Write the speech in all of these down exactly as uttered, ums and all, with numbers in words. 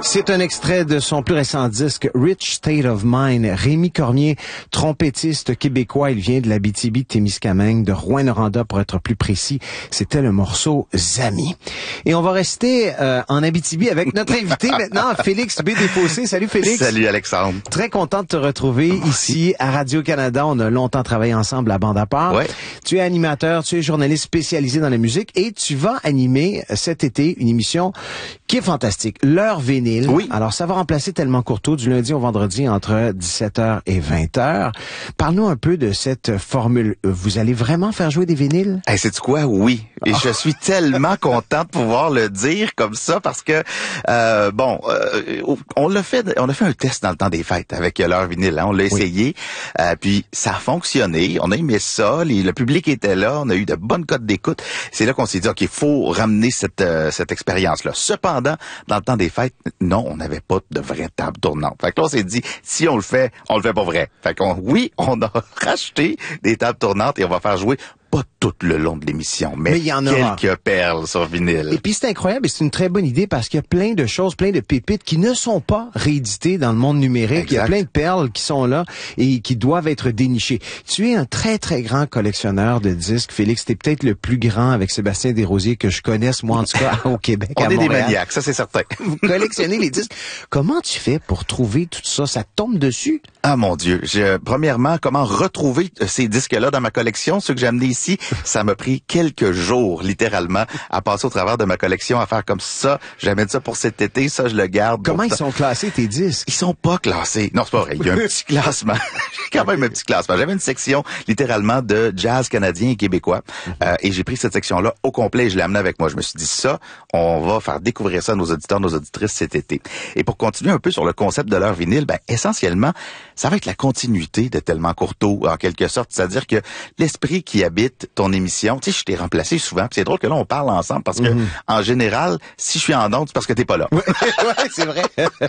C'est un extrait de son plus récent disque, Rich State of Mind. Rémi Cormier, trompettiste québécois, il vient de l'Abitibi-Témiscamingue, de Rouyn-Noranda pour être plus précis. C'était le morceau Zami. Et on va rester euh, en Abitibi avec notre invité maintenant, Félix B. Desfossés. Salut Félix. Salut Alexandre. Très content de te retrouver oh, ici à Radio-Canada. On a longtemps travaillé ensemble à Bande à part. Ouais. Tu es animateur, tu es journaliste spécialisé dans la musique et tu vas animer cet été une émission qui est fantastique, L'heure vinyle. Oui. Alors, ça va remplacer Tellement Courteau du lundi au vendredi entre dix-sept heures et vingt heures. Parle-nous un peu de cette formule. Vous allez vraiment faire jouer des vinyles? Hey, sais-tu quoi? Oui. Et oh. je suis tellement content de pouvoir le dire comme ça parce que, euh, bon, euh, on l'a fait, on a fait un test dans le temps des fêtes avec L'heure vinyle. Hein, on l'a essayé. Oui. Euh, puis, ça a fonctionné. On a aimé ça. Les, le public était là. On a eu de bonnes cotes d'écoute. C'est là qu'on s'est dit, OK, il faut ramener cette, euh, cette expérience-là. Cependant, dans le temps des fêtes, non, on n'avait pas de vraie table tournante. Fait que là, on s'est dit, si on le fait, on le fait pas vrai. Fait qu'on, oui, on a racheté des tables tournantes et on va faire jouer pas tout le long de l'émission, mais, mais il y en a quelques perles sur vinyle. Et puis c'est incroyable et c'est une très bonne idée parce qu'il y a plein de choses, plein de pépites qui ne sont pas rééditées dans le monde numérique. Exact. Il y a plein de perles qui sont là et qui doivent être dénichées. Tu es un très, très grand collectionneur de disques, Félix. T'es peut-être le plus grand avec Sébastien Desrosiers que je connaisse, moi en tout cas, au Québec, On à est Montréal. des maniaques, ça c'est certain. Vous collectionnez les disques. Comment tu fais pour trouver tout ça? Ça tombe dessus? Ah mon Dieu. Je, premièrement, comment retrouver ces disques-là dans ma collection? Ceux que j'ai amenés ici, ça m'a pris quelques jours, littéralement, à passer au travers de ma collection, à faire comme ça. J'amène ça pour cet été, ça je le garde. Comment ils sont classés, tes disques? Ils sont pas classés. Non, c'est pas vrai. Il y a un petit classement. J'ai quand même un petit classement. J'avais une section, littéralement, de jazz canadien et québécois. Euh, et j'ai pris cette section-là au complet et je l'ai amenée avec moi. Je me suis dit, ça, on va faire découvrir ça à nos auditeurs, nos auditrices cet été. Et pour continuer un peu sur le concept de l'heure vinyle, ben, essentiellement, ça va être la continuité de Tellement Courteau, en quelque sorte. C'est-à-dire que l'esprit qui habite ton émission, tu sais, je t'ai remplacé souvent. C'est drôle que là, on parle ensemble parce que, mm-hmm. en général, si je suis en onde, c'est parce que t'es pas là. Ouais, ouais, c'est vrai.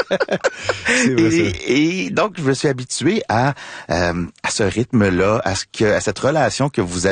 c'est vrai et, et donc, je me suis habitué à, euh, à ce rythme-là, à ce que, à cette relation que vous avez